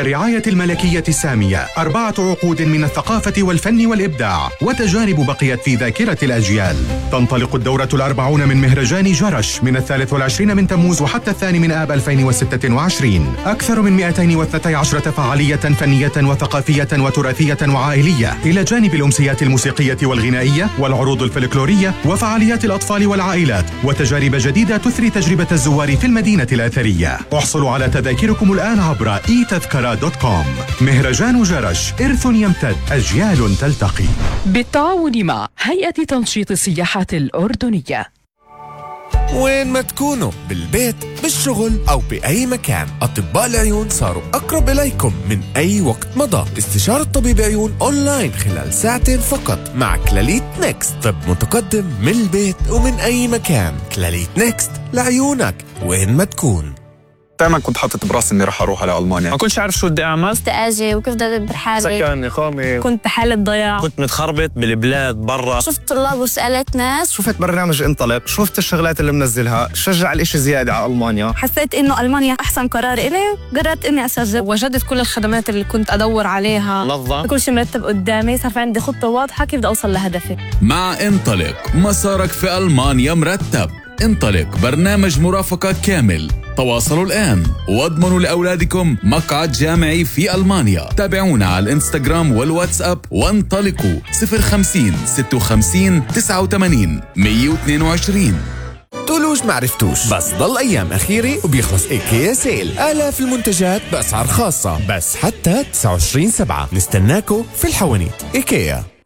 تحت الرعاية الملكية السامية. 4 عقود من الثقافة والفن والإبداع وتجارب بقيت في ذاكرة الأجيال. تنطلق الدورة 40 من مهرجان جرش من 23 من تموز وحتى 2 من آب 2026. أكثر من 212 فعالية فنية وثقافية وتراثية وعائلية، إلى جانب الأمسيات الموسيقية والغنائية والعروض الفلكلورية وفعاليات الأطفال والعائلات وتجارب جديدة تثري تجربة الزوار في المدينة الأثرية. احصلوا على تذاكركم الآن عبر etذكرة.com. مهرجان جرش، إرث يمتد، أجيال تلتقي. بالتعاون مع هيئة تنشيط السياحة الأردنية. وين ما تكونوا، بالبيت، بالشغل أو بأي مكان، أطباء العيون صاروا أقرب إليكم من أي وقت مضى. استشارة طبيب عيون أونلاين خلال 2 ساعات فقط مع كلاليت نيكست. طب متقدم من البيت ومن أي مكان. كلاليت نيكست لعيونك وين ما تكون. دائما كنت حاطط براسي اني رح اروح على المانيا، ما كنتش عارف شو بدي اعمل. كنت اجي وكيف بدي ادبر حالي، سكن، اقامه، كنت بحالة ضياع، كنت متخربط بالبلاد برا. شفت طلاب وسالت ناس، شفت برنامج انطلق، شفت الشغلات اللي منزلها، شجع الاشي زياده على المانيا. حسيت انه المانيا احسن قرار الي، قررت اني اسجل. وجدت كل الخدمات اللي كنت ادور عليها، منظم، كل شيء مرتب قدامي، صار في عندي خطه واضحه كيف بدي اوصل لهدفي. مع انطلق مسارك في المانيا مرتب. انطلق برنامج مرافقة كامل. تواصلوا الآن واضمنوا لأولادكم مقعد جامعي في ألمانيا. تابعونا على الانستغرام والواتساب وانطلقوا 050 56 89 122. تولوج معرفتوش، بس ضل أيام أخيرة وبيخلص إيكيا سيل. آلاف المنتجات بأسعار خاصة، بس حتى 29/7. نستناكو في الحوانيت. إيكيا.